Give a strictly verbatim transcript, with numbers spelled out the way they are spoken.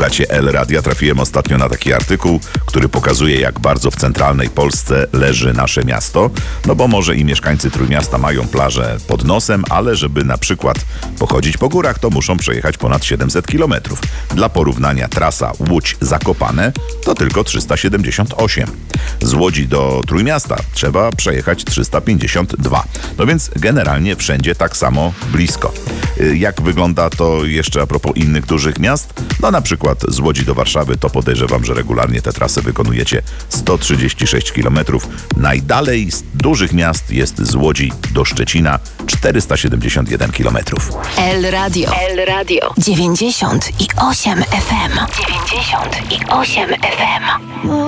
Słuchacie El Radia. Trafiłem ostatnio na taki artykuł, który pokazuje, jak bardzo w centralnej Polsce leży nasze miasto. No bo może i mieszkańcy Trójmiasta mają plażę pod nosem, ale żeby na przykład pochodzić po górach, to muszą przejechać ponad siedemset kilometrów. Dla porównania trasa Łódź-Zakopane to tylko trzysta siedemdziesiąt osiem. Z Łodzi do Trójmiasta trzeba przejechać trzysta pięćdziesiąt dwa. No więc generalnie wszędzie tak samo blisko. Jak wygląda to jeszcze a propos innych dużych miast? No na przykład z Łodzi do Warszawy to podejrzewam, że regularnie tę trasę wykonujecie sto trzydzieści sześć kilometrów. Najdalej z dużych miast jest z Łodzi do Szczecina czterysta siedemdziesiąt jeden kilometrów. El Radio. El Radio. dziewięćdziesiąt i osiem F M. dziewięćdziesiąt i osiem F M.